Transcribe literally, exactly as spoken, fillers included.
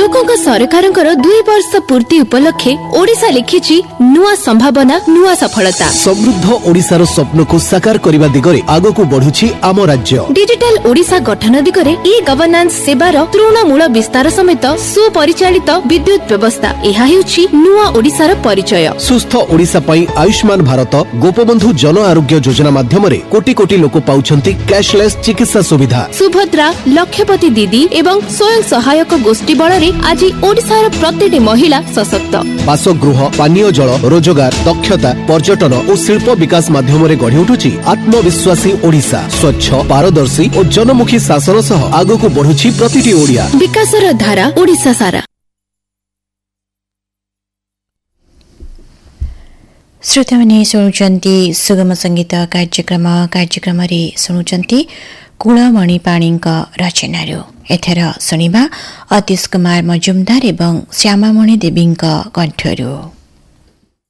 लोकक सरकारଙ୍କର दुई वर्ष पूर्ति उपलक्षे ओडिशा लिखिछि नुआ संभावना नुआ सफलता। समृद्ध ओडिशार स्वप्न को साकार करने दिगरे आगो बढ़ुछि आम राज्य। डिजिटल ओडिशा गठन दिगरे ई गवर्नेंस सेवार तृणमूल विस्तार समेत सुपरिचालित विद्युत व्यवस्था एहा हेउछि नुआ ओडिशार परिचय। सुस्थ ओडिशा पई आयुष्मान भारत गोपबंधु जन आरोग्य योजना माध्यम कोटी कोटी लोक पाउछंती कैशलेस चिकित्सा सुविधा। सुभद्रा लक्षपति दीदी एवं स्वयं सहायक गोष्ठी बଳରେ ଆଜି ओडिशार प्रतिटी महिला सशक्त। बासगृह पानीय जल रोजगार दक्षता पर्यटन और शिल्प विकास माध्यम गढ़ी उठुछि आत्मविश्वासी ओडिशा। स्वच्छ पारदर्शी और जनमुखी शासन सह आगको बढ़ुछि प्रतिटी ओडिया। विकासर धारा ओडिशा सारा। श्रोता मैंने शुणुचंती सुगम संगीत कार्यक्रम कार्यक्रम रे शुणुचंती कुलमणि पाणी रचनारू एथर शुणिबा अतीश कुमार मजुमदार एवं श्यामामणि देवी कंठरू।